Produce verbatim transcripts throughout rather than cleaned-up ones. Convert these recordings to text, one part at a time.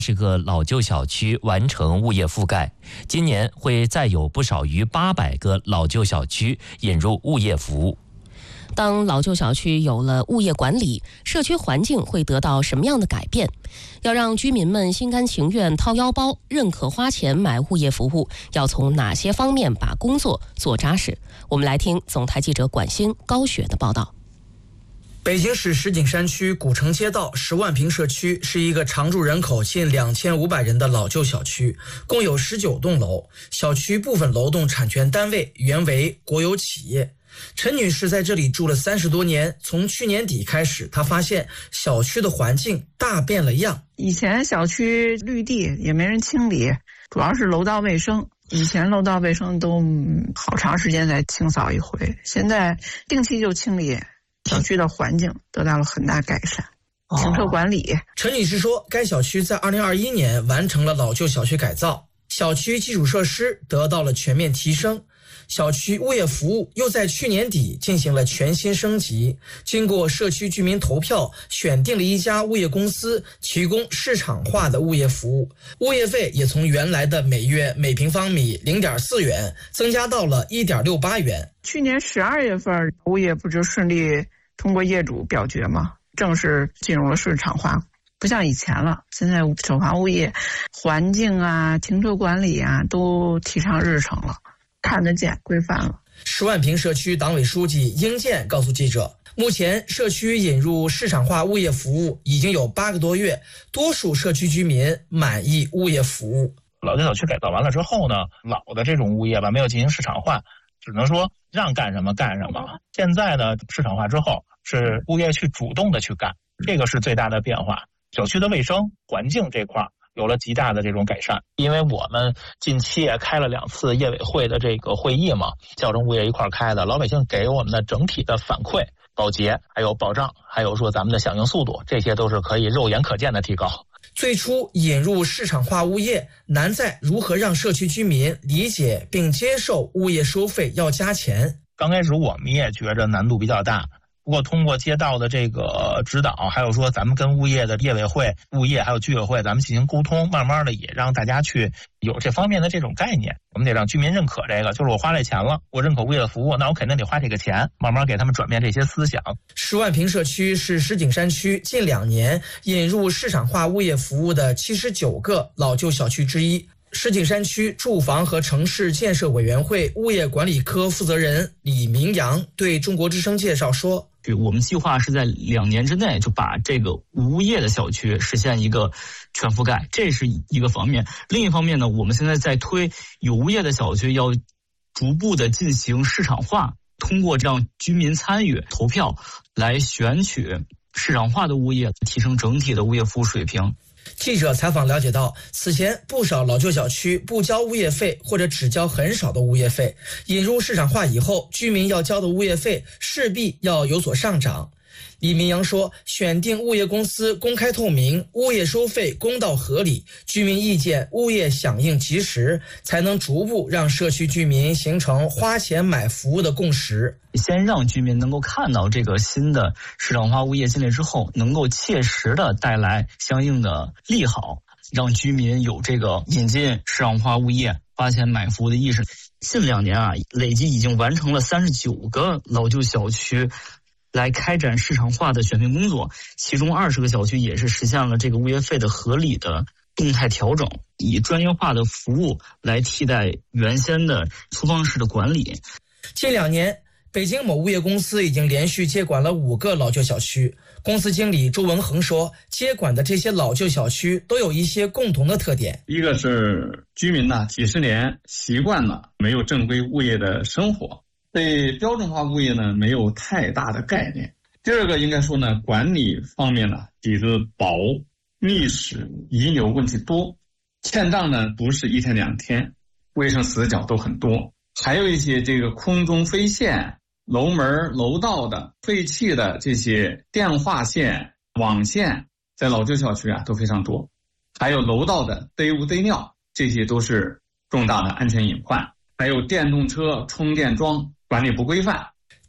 十个老旧小区完成物业覆盖，今年会再有不少于八百个老旧小区引入物业服务。 当老旧小区有了物业管理，社区环境会得到什么样的改变？要让居民们心甘情愿掏腰包，认可花钱买物业服务，要从哪些方面把工作做扎实？我们来听总台记者管兴、高雪的报道。 北京市石景山区古城街道十万平社区是一个常住人口近两千五百人的老旧小区，共有十九栋楼。小区部分楼栋产权单位原为国有企业。陈女士在这里住了三十多年，从去年底开始，她发现小区的环境大变了样。 以前小区绿地也没人清理，主要是楼道卫生。以前楼道卫生都好长时间才清扫一回，现在定期就清理。小区的环境得到了很大改善，停车管理。 陈女士说，该小区在二零二一年完成了老旧小区改造，小区基础设施得到了全面提升，小区物业服务又在去年底进行了全新升级。经过社区居民投票，选定了一家物业公司提供市场化的物业服务，物业费也从原来的每月每平方米 零点四元增加到了 一点六八元。 去年十二月份，物业不就顺利通过业主表决吗？正式进入了市场化，不像以前了。现在首房物业环境啊、停车管理啊都提上日程了，看得见、规范了。 十万平社区党委书记英建告诉记者，目前社区引入市场化物业服务已经有八个多月，多数社区居民满意物业服务。 老旧小区改造完了之后呢，老的这种物业吧没有进行市场化，只能说让干什么干什么。现在呢，市场化之后是物业去主动的去干，这个是最大的变化。小区的卫生环境这块有了极大的这种改善，因为我们近期也开了两次业委会的这个会议嘛，叫上物业一块开的，老百姓给我们的整体的反馈、保洁还有保障，还有说咱们的响应速度，这些都是可以肉眼可见的提高。 最初引入市场化物业，难在如何让社区居民理解并接受物业收费要加钱。 刚开始我们也觉着难度比较大，不过通过街道的这个指导，还有说咱们跟物业的业委会、物业还有居委会咱们进行沟通，慢慢的也让大家去有这方面的这种概念。我们得让居民认可这个，就是我花这钱了，我认可物业的服务，那我肯定得花这个钱，慢慢给他们转变这些思想。 十万平社区是石景山区近两年引入市场化物业服务的七十九个老旧小区之一。石景山区住房和城市建设委员会物业管理科负责人李明阳对中国之声介绍说， 我们计划是在两年之内就把这个无物业的小区实现一个全覆盖，这是一个方面。另一方面呢，我们现在在推有物业的小区要逐步的进行市场化，通过让居民参与投票来选取市场化的物业，提升整体的物业服务水平。 记者采访了解到，此前不少老旧小区不交物业费或者只交很少的物业费，引入市场化以后，居民要交的物业费势必要有所上涨。李明阳说，选定物业公司公开透明，物业收费公道合理，居民意见物业响应及时，才能逐步让社区居民形成花钱买服务的共识。 先让居民能够看到这个新的市场化物业进来之后，能够切实的带来相应的利好，让居民有这个引进市场化物业花钱买服务的意识。近两年啊，累计已经完成了三十九个老旧小区来开展市场化的选定工作，其中二十个小区也是实现了这个物业费的合理的动态调整，以专业化的服务来替代原先的粗放式的管理。 近两年，北京某物业公司已经连续接管了五个老旧小区。公司经理周文恒说，接管的这些老旧小区都有一些共同的特点。 一个是居民呢几十年习惯了没有正规物业的生活，对标准化物业呢没有太大的概念。第二个应该说呢，管理方面呢底子薄，历史遗留问题多，欠账呢不是一天两天，卫生死角都很多，还有一些这个空中飞线、楼门楼道的废弃的这些电话线、网线，在老旧小区啊都非常多，还有楼道的堆污堆尿，这些都是重大的安全隐患。还有电动车充电桩管理不规范。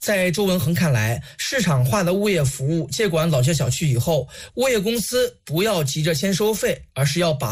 在周文恒看来，市场化的物业服务接管老旧小区以后，物业公司不要急着先收费，而是要把